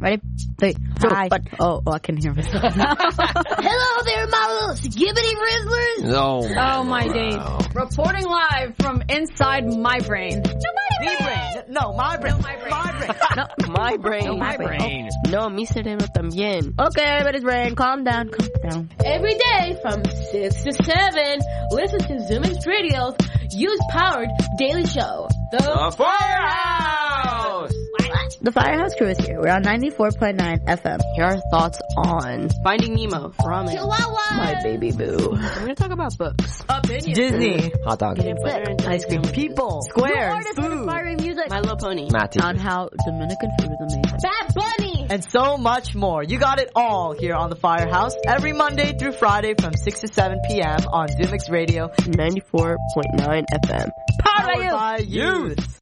Ready? 3, 2, 1. Oh, I can hear myself. Hello there, my little skibbity frizzlers. No. Oh, my days. Reporting live from inside my brain. Mi brain. No, my brain. No, my brain. My brain. No. My brain. No, my brain. No, mi cerebro también. Okay, everybody's brain. Calm down. Calm down. Every day from 6 to 7, listen to ZoomX Radio's youth-powered daily show. The Firehouse! The Firehouse crew is here. We're on 94.9 FM. Here are thoughts on Finding Nemo, ramen, Chihuahua. my baby boo. We're going to talk about books. Opinion. Disney. Hot dog. Ice cream. People. New Squares. artists and Food. inspiring music. My Little Pony. Matty. On how Dominican food is amazing. Bad Bunny. And so much more. You got it all here on the Firehouse every Monday through Friday from 6 to 7 p.m. on ZoomX Radio. 94.9 FM. Powered By youth.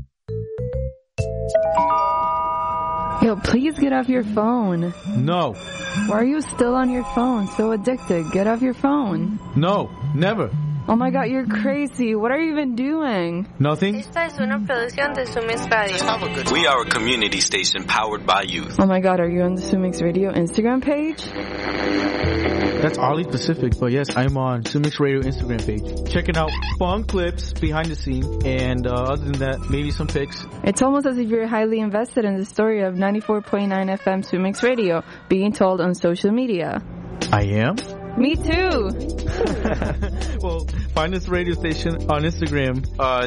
Yo, please get off your phone. No. Why are you still on your phone? So addicted. Get off your phone. No. Never. Oh my god, you're crazy. What are you even doing? Nothing. Esta es una producción de ZoomX Radio. We are a community station powered by youth. Oh my god, are you on the ZoomX Radio Instagram page? That's oddly specific, but yes, I'm on Sumix Radio Instagram page. Checking out fun clips behind the scene, and other than that, maybe some pics. It's almost as if you're highly invested in the story of 94.9 FM ZoomX Radio being told on social media. I am? Me too. Well, find this radio station on Instagram,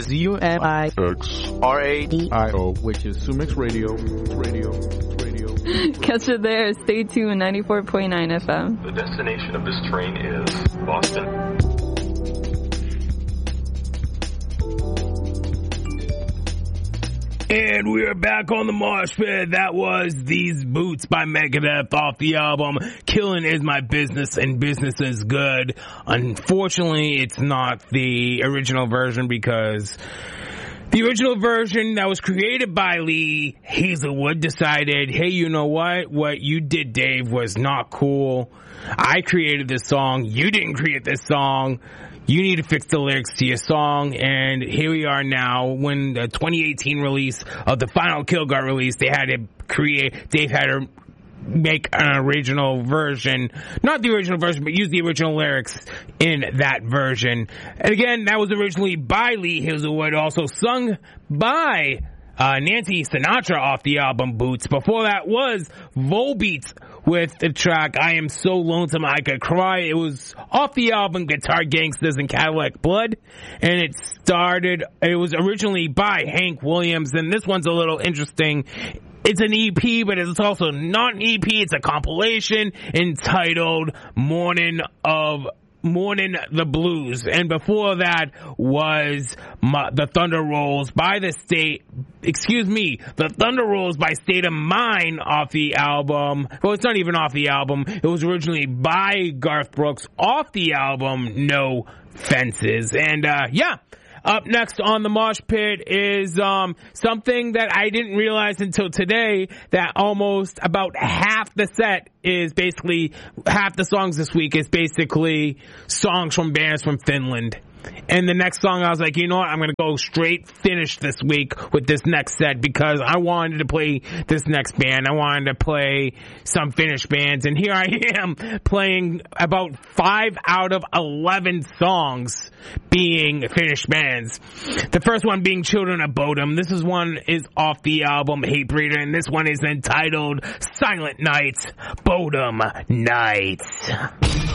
ZUMIXRADIO, which is Sumix Radio. Catch it there. Stay tuned. 94.9 FM. The destination of this train is Boston. And we are back on the mosh pit. That was These Boots by Megadeth off the album Killing Is My Business and Business Is Good. Unfortunately, it's not the original version because the original version that was created by Lee Hazelwood decided, hey, you know what? What you did, Dave, was not cool. I created this song. You didn't create this song. You need to fix the lyrics to your song, and here we are now. When the 2018 release of the final Kilgore release, Dave had to make an original version, not the original version, but use the original lyrics in that version. And again, that was originally by Lee Hazelwood, also sung by Nancy Sinatra off the album Boots. Before that was Volbeat with the track I Am So Lonesome I Could Cry. It was off the album Guitar Gangsters and Cadillac Blood, and it was originally by Hank Williams, and this one's a little interesting. It's an EP, but it's also not an EP. It's a compilation entitled Morning the Blues. And before that was The Thunder Rolls by The Thunder Rolls by State of Mind off the album. Well, it's not even off the album. It was originally by Garth Brooks off the album No Fences. And, up next on the Mosh Pit is something that I didn't realize until today, that almost about half the set is basically, half the songs this week is basically songs from bands from Finland. And the next song, I was like, you know what, I'm going to go straight Finnish this week with this next set because I wanted to play this next band. I wanted to play some Finnish bands. And here I am playing about 5 out of 11 songs being Finnish bands. The first one being Children of Bodom. This one is off the album Hatebreeder, and this one is entitled Silent Nights, Bodom Nights.